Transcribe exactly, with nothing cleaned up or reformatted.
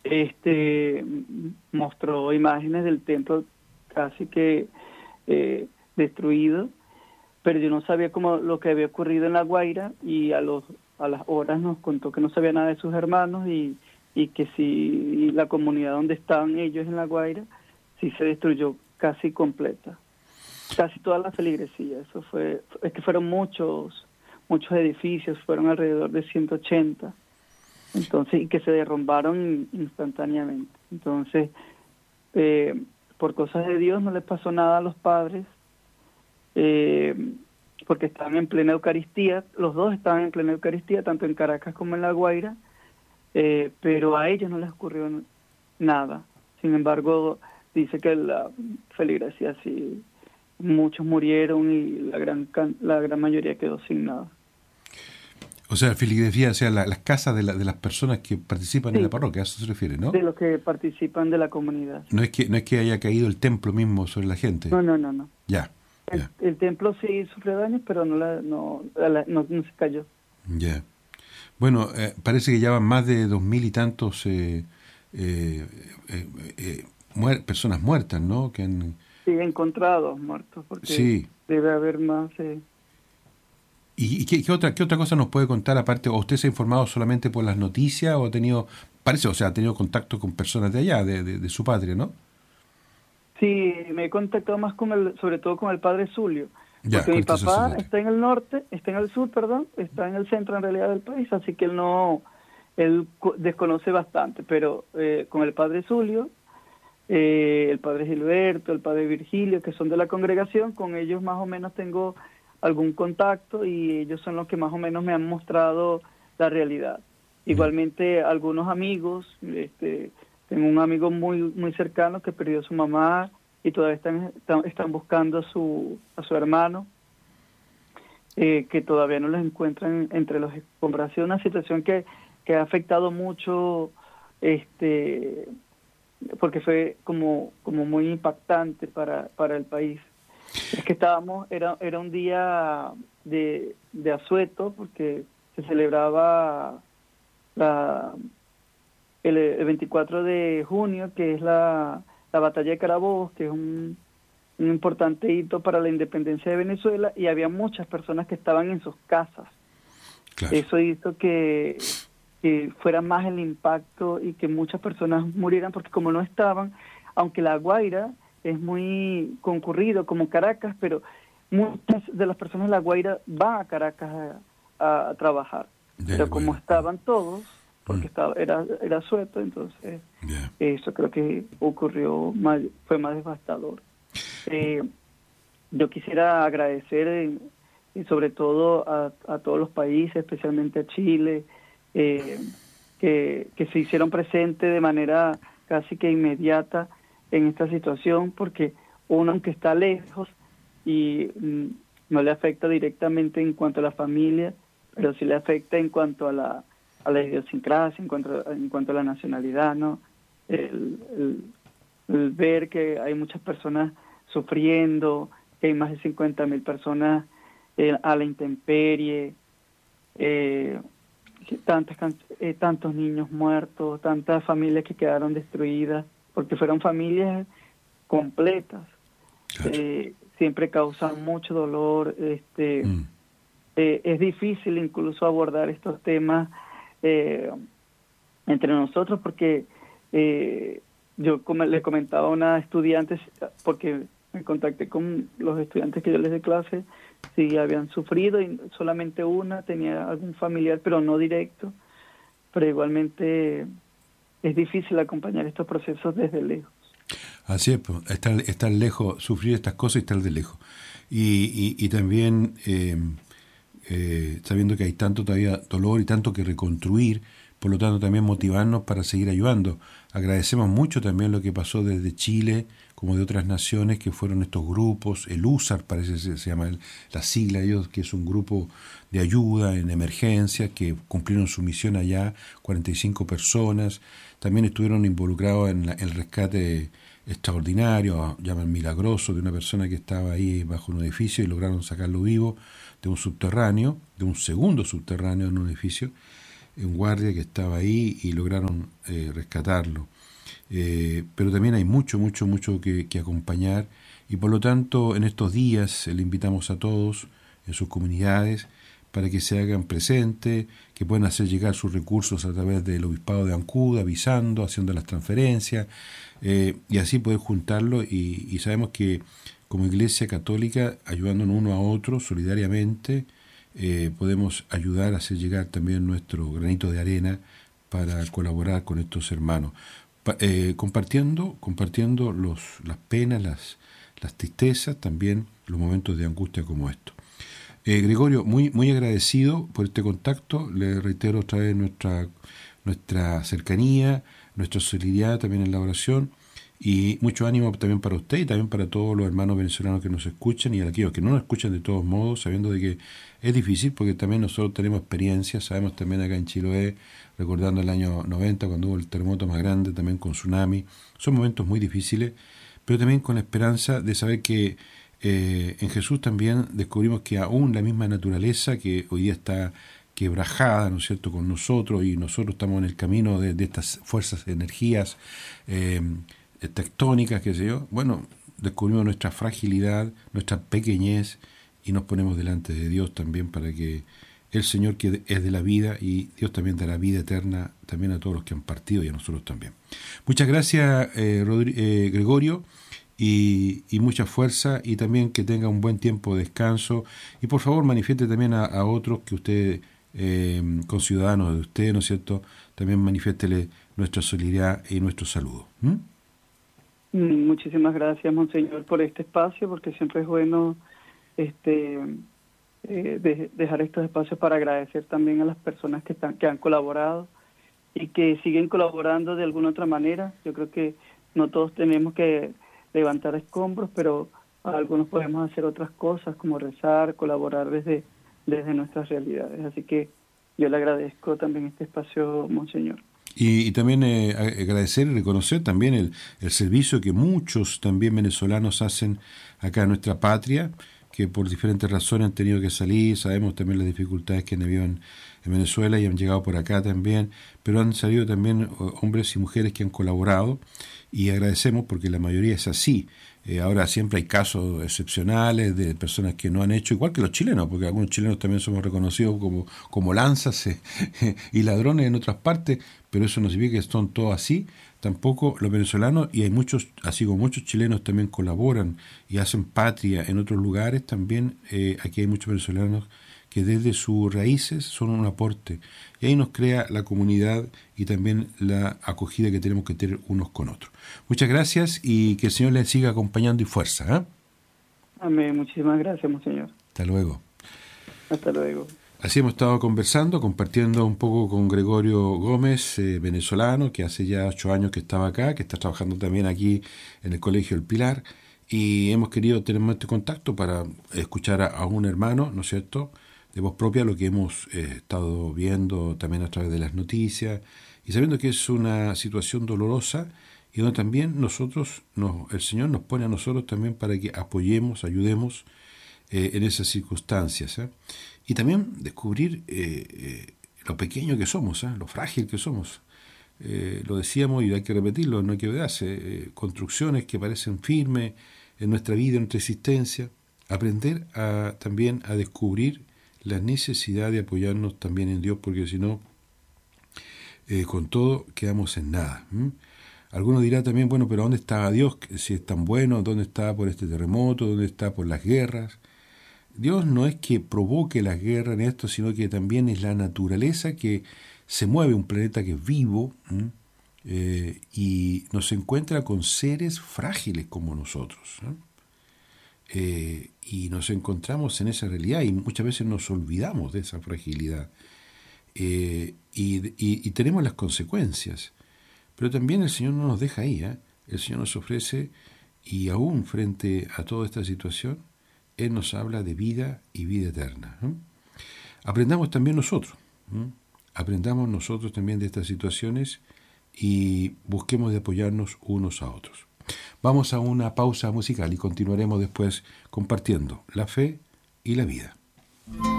este mostró imágenes del templo casi que eh, destruido, pero yo no sabía cómo lo que había ocurrido en La Guaira, y a los a las horas nos contó que no sabía nada de sus hermanos, y, y que si la comunidad donde estaban ellos en La Guaira sí se destruyó casi completa, casi toda la feligresía. Eso fue, es que fueron muchos muchos edificios, fueron alrededor de ciento ochenta, entonces, y que se derrumbaron instantáneamente. Entonces, eh, por cosas de Dios no les pasó nada a los padres, eh, porque estaban en plena Eucaristía, los dos estaban en plena Eucaristía, tanto en Caracas como en La Guaira, eh, pero a ellos no les ocurrió nada. Sin embargo, dice que la feligresía sí, muchos murieron y la gran la gran mayoría quedó sin nada. O sea, feligresía, o sea, la, las casas de, la, de las personas que participan, sí, en la parroquia, a eso se refiere, ¿no? De los que participan de la comunidad. No es que no es que haya caído el templo mismo sobre la gente. No, no, no, no. Ya. El, ya. el templo sí sufrió daños, pero no, la, no, la, no, no se cayó. Ya. Bueno, eh, parece que ya van más de dos mil y tantos eh, eh, eh, eh, muer- personas muertas, ¿no? Que han... Sí, encontrados muertos, porque sí. Debe haber más... Eh... ¿Y, y qué, qué otra qué otra cosa nos puede contar aparte? ¿O usted se ha informado solamente por las noticias o ha tenido, parece, o sea, ha tenido contacto con personas de allá, de, de, de su patria, ¿no? Sí, me he contactado más con el, sobre todo con el padre Zulio, ya, porque mi papá está en el norte, está en el sur, perdón, está en el centro en realidad del país, así que él no, él desconoce bastante, pero eh, con el padre Zulio, eh, el padre Gilberto, el padre Virgilio, que son de la congregación, con ellos más o menos tengo algún contacto y ellos son los que más o menos me han mostrado la realidad. Igualmente algunos amigos, este, tengo un amigo muy muy cercano que perdió a su mamá y todavía están están, están buscando a su a su hermano, eh, que todavía no los encuentran entre los escombros. Ha sido una situación que, que ha afectado mucho, este porque fue como como muy impactante para para el país. Es que estábamos, era era un día de, de asueto, porque se celebraba la, el, el veinticuatro de junio, que es la, la batalla de Carabobo, que es un, un importante hito para la independencia de Venezuela, y había muchas personas que estaban en sus casas. Claro. Eso hizo que, que fuera más el impacto y que muchas personas murieran, porque como no estaban, aunque La Guaira es muy concurrido como Caracas, pero muchas de las personas de La Guaira van a Caracas a, a trabajar. Yeah, pero como bueno. estaban todos, porque mm. estaba era era suelto, entonces yeah. eso creo que ocurrió más, fue más devastador. Eh, yo quisiera agradecer eh, y sobre todo a, a todos los países, especialmente a Chile, eh, que, que se hicieron presentes de manera casi que inmediata en esta situación, porque uno, aunque está lejos y mm, no le afecta directamente en cuanto a la familia, pero sí le afecta en cuanto a la a la idiosincrasia, en cuanto a, en cuanto a la nacionalidad, ¿no? El, el, el ver que hay muchas personas sufriendo, que hay más de cincuenta mil personas eh, a la intemperie, eh, tantas eh, tantos niños muertos, tantas familias que quedaron destruidas, porque fueron familias completas. Claro. Eh, siempre causan mucho dolor. Este, mm. eh, es difícil incluso abordar estos temas eh, entre nosotros, porque eh, yo como le comentaba a una estudiante, porque me contacté con los estudiantes que yo les de clase, si habían sufrido, y solamente una tenía algún familiar, pero no directo, pero igualmente es difícil acompañar estos procesos desde lejos. Así es, pues, estar, estar lejos, sufrir estas cosas y estar de lejos. Y, y, y también eh, eh, sabiendo que hay tanto todavía dolor y tanto que reconstruir, por lo tanto también motivarnos para seguir ayudando. Agradecemos mucho también lo que pasó desde Chile, como de otras naciones, que fueron estos grupos, el U S A R parece que se llama el, la sigla de ellos, que es un grupo de ayuda en emergencias, que cumplieron su misión allá, cuarenta y cinco personas. También estuvieron involucrados en la, el rescate extraordinario, llaman milagroso, de una persona que estaba ahí bajo un edificio y lograron sacarlo vivo de un subterráneo, de un segundo subterráneo en un edificio. un guardia que estaba ahí y lograron eh, rescatarlo. Eh, pero también hay mucho, mucho, mucho que, que acompañar, y por lo tanto en estos días le invitamos a todos en sus comunidades para que se hagan presentes, que puedan hacer llegar sus recursos a través del Obispado de Ancud, avisando, haciendo las transferencias, eh, y así poder juntarlo, y, y sabemos que como Iglesia Católica, ayudándonos uno a otro solidariamente, eh, podemos ayudar a hacer llegar también nuestro granito de arena para colaborar con estos hermanos. Pa, eh, compartiendo, compartiendo los, las penas, las, las tristezas, también los momentos de angustia como estos. Eh, Gregorio, muy, muy agradecido por este contacto, le reitero otra vez nuestra, nuestra cercanía, nuestra solidaridad también en la oración, y mucho ánimo también para usted y también para todos los hermanos venezolanos que nos escuchan, y a aquellos que no nos escuchan de todos modos, sabiendo de que es difícil, porque también nosotros tenemos experiencia, sabemos también acá en Chiloé, recordando el año noventa, cuando hubo el terremoto más grande, también con tsunami, son momentos muy difíciles, pero también con la esperanza de saber que eh, en Jesús también descubrimos que aún la misma naturaleza que hoy día está quebrajada, ¿no es cierto?, con nosotros, y nosotros estamos en el camino de, de estas fuerzas, energías eh, tectónicas, qué sé yo, bueno, descubrimos nuestra fragilidad, nuestra pequeñez, y nos ponemos delante de Dios también para que el Señor, que es de la vida, y Dios también da la vida eterna también a todos los que han partido y a nosotros también. Muchas gracias, eh, Rodri- eh, Gregorio, y, y mucha fuerza, y también que tenga un buen tiempo de descanso, y por favor manifieste también a, a otros que usted, eh, conciudadanos de usted, ¿no es cierto?, también manifiéstele nuestra solidaridad y nuestro saludo. ¿Mm? Muchísimas gracias, Monseñor, por este espacio, porque siempre es bueno este eh, de, dejar estos espacios para agradecer también a las personas que están que han colaborado y que siguen colaborando de alguna otra manera. Yo creo que no todos tenemos que levantar escombros, pero algunos podemos hacer otras cosas, como rezar, colaborar desde, desde nuestras realidades. Así que yo le agradezco también este espacio, Monseñor. Y, y también eh, agradecer y reconocer también el, el servicio que muchos también venezolanos hacen acá en nuestra patria, que por diferentes razones han tenido que salir. Sabemos también las dificultades que han habido en, en Venezuela y han llegado por acá también, pero han salido también hombres y mujeres que han colaborado, y agradecemos porque la mayoría es así. Eh, ahora siempre hay casos excepcionales de personas que no han hecho, igual que los chilenos, porque algunos chilenos también somos reconocidos como, como lanzas eh, y ladrones en otras partes, pero eso no significa que son todos así, tampoco los venezolanos, y hay muchos, así como muchos chilenos también colaboran y hacen patria en otros lugares, también eh, aquí hay muchos venezolanos que desde sus raíces son un aporte, y ahí nos crea la comunidad y también la acogida que tenemos que tener unos con otros. Muchas gracias, y que el Señor les siga acompañando y fuerza. ¿eh? Amén. Muchísimas gracias, Monseñor. Hasta luego. Hasta luego. Así hemos estado conversando, compartiendo un poco con Gregorio Gómez, eh, venezolano, que hace ya ocho años que estaba acá, que está trabajando también aquí en el Colegio El Pilar, y hemos querido tener este contacto para escuchar a, a un hermano, ¿no es cierto?, de voz propia, lo que hemos eh, estado viendo también a través de las noticias, y sabiendo que es una situación dolorosa, y donde también nosotros, nos, el Señor nos pone a nosotros también para que apoyemos, ayudemos eh, en esas circunstancias, ¿eh? Y también descubrir eh, eh, lo pequeño que somos, ¿eh? Lo frágil que somos. Eh, lo decíamos y hay que repetirlo, no hay que olvidarse, eh, construcciones que parecen firmes en nuestra vida, en nuestra existencia, aprender a, también a descubrir la necesidad de apoyarnos también en Dios, porque si no, eh, con todo quedamos en nada. ¿m? Algunos dirán también, bueno, pero ¿dónde está Dios? Si es tan bueno, ¿dónde está por este terremoto? ¿Dónde está por las guerras? Dios no es que provoque las guerras en esto, sino que también es la naturaleza que se mueve, un planeta que es vivo, eh, y nos encuentra con seres frágiles como nosotros. ¿eh? Eh, y nos encontramos en esa realidad, y muchas veces nos olvidamos de esa fragilidad, eh, y, y, y tenemos las consecuencias. Pero también el Señor no nos deja ahí, ¿eh? El Señor nos ofrece, y aún frente a toda esta situación, Él nos habla de vida y vida eterna. ¿eh? Aprendamos también nosotros, ¿eh? aprendamos nosotros también de estas situaciones, y busquemos de apoyarnos unos a otros. Vamos a una pausa musical y continuaremos después compartiendo la fe y la vida.